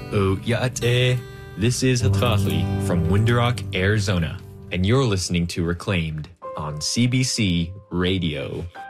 Oh, yate. This is Hatrathli from Window-Rock, Arizona, and you're listening to Reclaimed on CBC Radio.